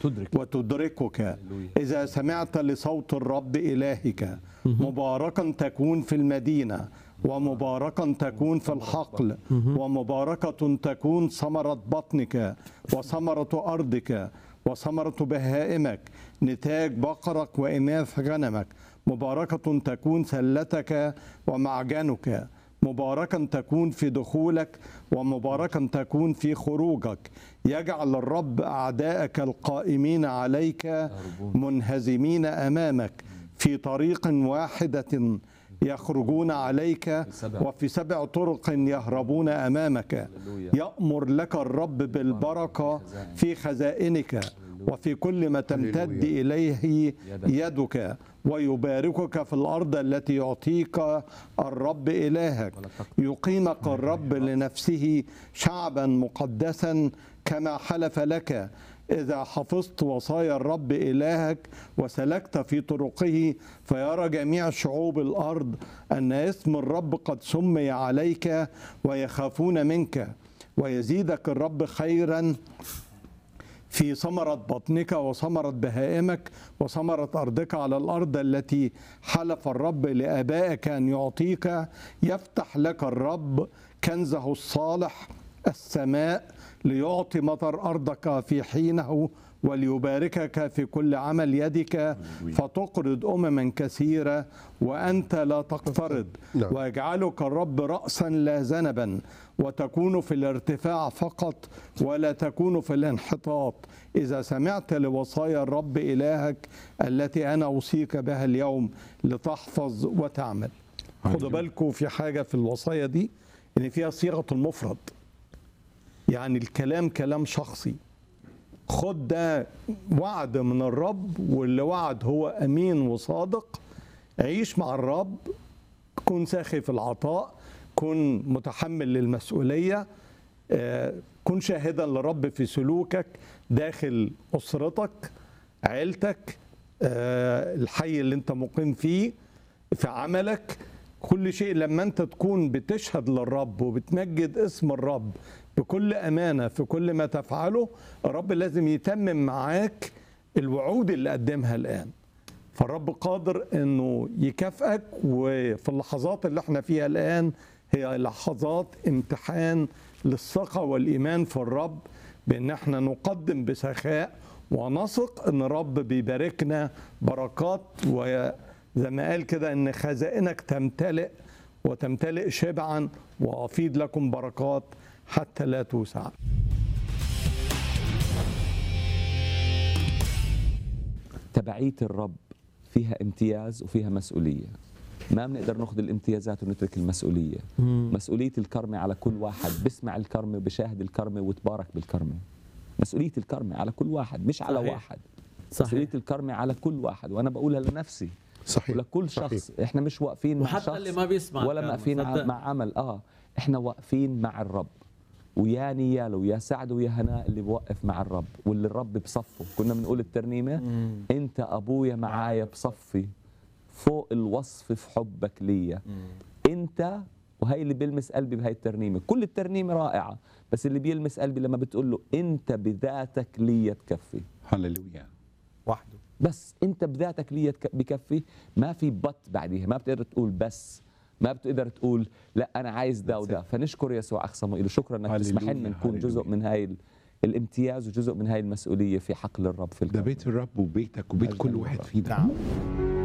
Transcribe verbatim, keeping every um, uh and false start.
وتدرك وتدركك إذا سمعت لصوت الرب إلهك. مباركا تكون في المدينة، ومباركا تكون في الحقل، ومباركة تكون ثمرة بطنك وثمرة أرضك وثمرة بهائمك، نتاج بقرك وإناث غنمك. مباركة تكون سلتك ومعجنك، مباركا تكون في دخولك ومباركا تكون في خروجك. يجعل الرب أعداءك القائمين عليك منهزمين أمامك. في طريق واحدة يخرجون عليك، وفي سبع طرق يهربون أمامك. يأمر لك الرب بالبركة في خزائنك، وفي كل ما تمتد إليه يدك، ويباركك في الأرض التي يعطيك الرب إلهك. يقيمك الرب لنفسه شعبا مقدسا كما حلف لك، إذا حفظت وصايا الرب إلهك وسلكت في طرقه. فيرى جميع شعوب الأرض أن اسم الرب قد سمي عليك، ويخافون منك. ويزيدك الرب خيرا في ثمرة بطنك وثمرة بهائمك وثمرة أرضك على الأرض التي حلف الرب لآبائك أن يعطيك. يفتح لك الرب كنزه الصالح السماء، ليعطي مطر أرضك في حينه، وليباركك في كل عمل يدك، فتقرض أمما كثيرة وأنت لا تقترض. ويجعلك الرب رأسا لا ذنبا، وتكون في الارتفاع فقط ولا تكون في الانحطاط، إذا سمعت لوصايا الرب إلهك التي أنا أوصيك بها اليوم لتحفظ وتعمل. خدوا بالكم في حاجة في الوصايا دي، إن فيها صيغة المفرد، يعني الكلام كلام شخصي. خد ده وعد من الرب، واللي وعد هو أمين وصادق. عيش مع الرب، كن ساخي في العطاء، كن متحمل للمسؤولية، كن شاهدا للرب في سلوكك داخل أسرتك، عيلتك، الحي اللي انت مقيم فيه، في عملك، كل شيء. لما انت تكون بتشهد للرب وبتمجد اسم الرب بكل أمانة في كل ما تفعله، الرب لازم يتمم معاك الوعود اللي قدمها الآن. فالرب قادر أنه يكافئك. وفي اللحظات اللي احنا فيها الآن هي لحظات امتحان للثقة والإيمان في الرب، بأن احنا نقدم بسخاء ونثق أن الرب بيباركنا بركات. وزي ما قال كده أن خزائنك تمتلئ وتمتلئ شبعا، وأفيض لكم بركات حتى لا توسع. تبعية الرب فيها امتياز وفيها مسؤولية. ما بنقدر ناخذ الامتيازات ونترك المسؤولية. مم. مسؤولية الكرمة على كل واحد بسمع الكرمة وبشاهد الكرمة وتبارك بالكرمة. مسؤولية الكرمة على كل واحد، مش على صحيح. واحد. صحيح. مسؤولية الكرمة على كل واحد، وأنا بقولها لنفسي. صحيح. ولكل شخص. صحيح. احنا مش واقفين مع شخص اللي ما بيسمع ولا واقفين مع عمل. اه احنا واقفين مع الرب. ويا نياله ويا سعد ويا هناء اللي بوقف مع الرب، واللي الرب بصفه. كنا بنقول الترنيمة مم. انت ابويا معايا بصفي، فوق الوصف في حبك ليا. انت، وهي اللي بيلمس قلبي بهاي الترنيمة. كل الترنيمة رائعة، بس اللي بيلمس قلبي لما بتقول له انت بذاتك ليا تكفي. هللويا. وحده بس انت بذاتك ليا بكفي. ما في بط بعديها، ما بتقدر تقول بس، ما بتقدر تقول لا أنا عايز ده وده. فنشكر يسوع أخ صموئيل، وشكرا أنك تسمح لنا نكون جزء من هاي الامتياز وجزء من هاي المسؤولية في حقل الرب في الكون. ده بيت الرب وبيتك وبيت كل واحد فينا.